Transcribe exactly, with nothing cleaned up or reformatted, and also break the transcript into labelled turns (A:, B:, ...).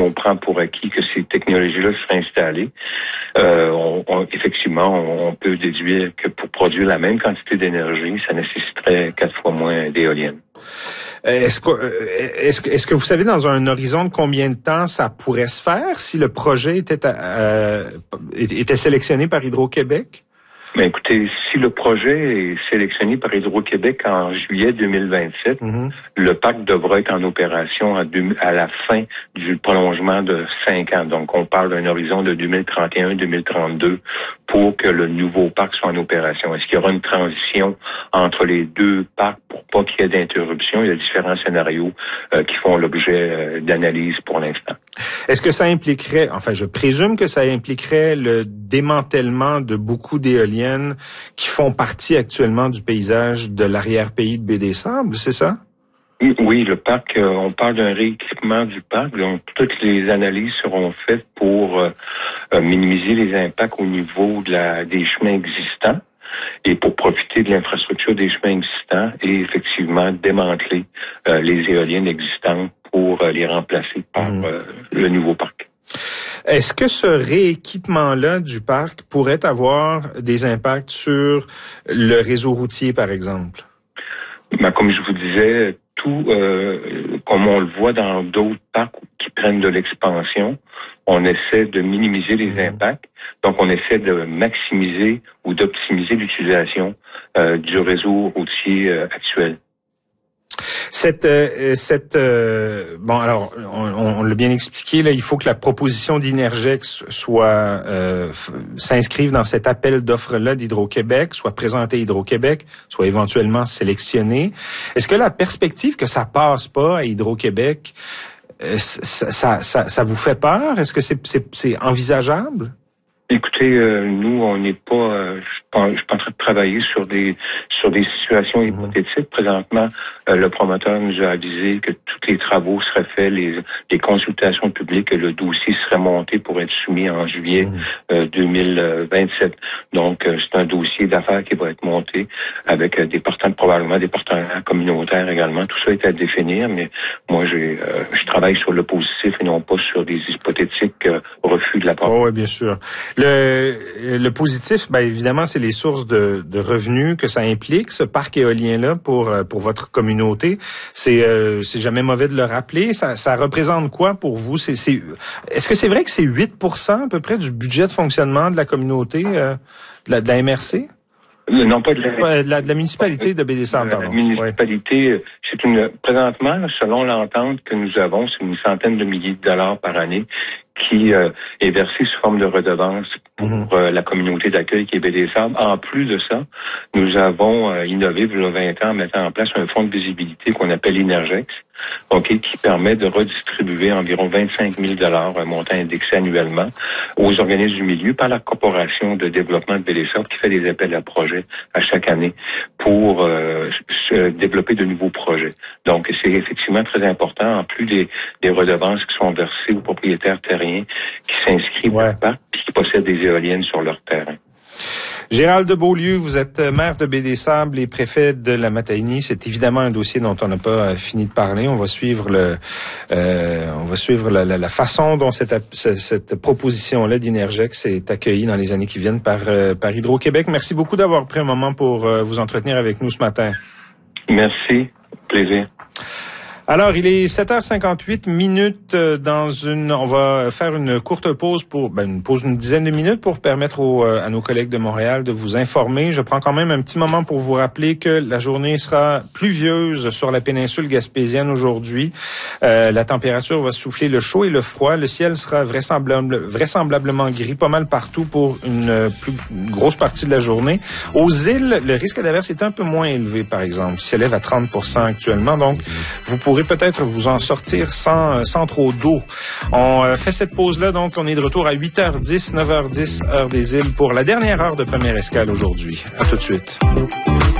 A: on prend pour acquis que ces technologies-là seraient installées, euh, on, on, effectivement, on, on peut déduire que pour produire la même quantité d'énergie, ça nécessiterait quatre fois moins d'éoliennes.
B: Est-ce que, est-ce que, est-ce que vous savez dans un horizon de combien de temps ça pourrait se faire si le projet était, euh, était sélectionné par Hydro-Québec?
A: Ben écoutez, si le projet est sélectionné par Hydro-Québec en juillet deux mille vingt-sept, mm-hmm. le parc devra être en opération à, deux, à la fin du prolongement de cinq ans. Donc, on parle d'un horizon de deux mille trente et un deux mille trente-deux pour que le nouveau parc soit en opération. Est-ce qu'il y aura une transition entre les deux parcs pour pas qu'il y ait d'interruption? Il y a différents scénarios euh, qui font l'objet euh, d'analyse pour l'instant.
B: Est-ce que ça impliquerait, enfin, je présume que ça impliquerait le démantèlement de beaucoup d'éoliennes qui font partie actuellement du paysage de l'arrière-pays de Baie-des-Sables, c'est ça?
A: Oui, le parc, euh, on parle d'un rééquipement du parc. Donc, toutes les analyses seront faites pour euh, euh, minimiser les impacts au niveau de la, des chemins existants et pour profiter de l'infrastructure des chemins existants et effectivement démanteler euh, les éoliennes existantes pour euh, les remplacer par mmh. euh, le nouveau parc.
B: Est-ce que ce rééquipement-là du parc pourrait avoir des impacts sur le réseau routier, par exemple?
A: Ben, comme je vous disais, tout, euh, comme on le voit dans d'autres parcs qui prennent de l'expansion, on essaie de minimiser les mmh. impacts. Donc, on essaie de maximiser ou d'optimiser l'utilisation euh, du réseau routier euh, actuel.
B: Cette, euh, cette, euh, bon, alors, on, on l'a bien expliqué, là, il faut que la proposition d'Inergex soit, euh, f- s'inscrive dans cet appel d'offres-là d'Hydro-Québec, soit présentée à Hydro-Québec, soit éventuellement sélectionnée. Est-ce que la perspective que ça passe pas à Hydro-Québec, euh, ça, ça, ça, ça vous fait peur? Est-ce que c'est, c'est, c'est envisageable?
A: Écoutez, euh, nous, on n'est pas, euh, je suis pas, je suis pas en train de travailler sur des sur des situations mmh. hypothétiques. Présentement, euh, le promoteur nous a avisé que tous les travaux seraient faits, les, les consultations publiques, le dossier serait monté pour être soumis en juillet mmh. euh, deux mille vingt-sept. Donc, euh, c'est un dossier d'affaires qui va être monté avec euh, des partenaires, probablement des partenaires communautaires également. Tout ça est à définir, mais moi, j'ai, euh, je travaille sur le positif et non pas sur des hypothétiques euh, refus de la part.
B: Oh, oui, bien sûr. Le, le positif, ben évidemment, c'est les sources de, de revenus que ça implique, ce parc éolien-là pour pour votre communauté. C'est euh, c'est jamais mauvais de le rappeler. Ça, ça représente quoi pour vous? C'est, c'est est-ce que c'est vrai que c'est huit pour cent à peu près du budget de fonctionnement de la communauté, euh, de, la, de la M R C?
A: Non, pas de la,
B: pas de la, de la municipalité de Baie-des-Sables, pardon.
A: La municipalité, ouais. c'est une, présentement, selon l'entente que nous avons, c'est une centaine de milliers de dollars par année qui euh, est versée sous forme de redevance pour mm-hmm. euh, la communauté d'accueil qui est Baie-des-Sables. En plus de ça, nous avons euh, innové, il y a vingt ans, en mettant en place un fonds de visibilité qu'on appelle Inergex, okay, qui permet de redistribuer environ vingt-cinq mille dollars, un montant indexé annuellement, aux organismes du milieu par la Corporation de développement de Baie-des-Sables qui fait des appels à projets à chaque année pour euh, se développer de nouveaux projets. Donc, c'est effectivement très important, en plus des, des redevances qui sont versées aux propriétaires terriens qui s'inscrivent ouais. au parc et qui possèdent des éoliennes sur leur terrain.
B: Gérald de Beaulieu, vous êtes maire de Baie-des-Sables et préfet de la Matagny. C'est évidemment un dossier dont on n'a pas fini de parler. On va suivre le, euh, on va suivre la, la, la façon dont cette, cette proposition-là d'Inergex est accueillie dans les années qui viennent par, euh, par Hydro-Québec. Merci beaucoup d'avoir pris un moment pour euh, vous entretenir avec nous ce matin.
A: Merci. Plaisir.
B: Alors, il est sept heures cinquante-huit minutes dans une, on va faire une courte pause pour, ben, une pause d'une dizaine de minutes pour permettre aux, à nos collègues de Montréal de vous informer. Je prends quand même un petit moment pour vous rappeler que la journée sera pluvieuse sur la péninsule gaspésienne aujourd'hui. Euh, la température va souffler le chaud et le froid. Le ciel sera vraisemblable, vraisemblablement gris pas mal partout pour une plus une grosse partie de la journée. Aux îles, le risque d'averse est un peu moins élevé, par exemple. Il s'élève à trente pour cent actuellement, donc vous pourrez peut-être vous en sortir sans, sans trop d'eau. On euh, fait cette pause-là, donc on est de retour à huit heures dix, neuf heures dix, heure des îles, pour la dernière heure de première escale aujourd'hui. À tout de suite.